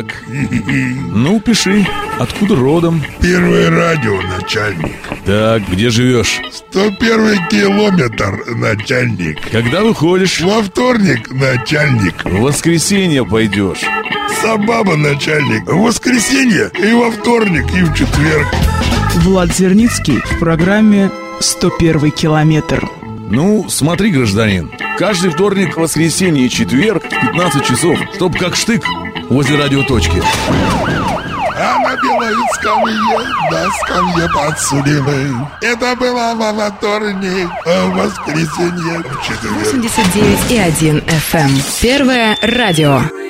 Так. Ну, пиши. Откуда родом? Первое радио, начальник. Так, где живешь? 101 километр, начальник. Когда выходишь? Во вторник, начальник. В воскресенье пойдешь. Собаба, начальник. В воскресенье и во вторник, и в четверг. Влад Зерницкий в программе «101 километр». Ну, смотри, гражданин. Каждый вторник, воскресенье и четверг в 15 часов, чтоб как штык возле радиоточки. А на белой скамье подсудимый. Это было во вторник, а в воскресенье в четверг. 89,1 FM. Первое радио.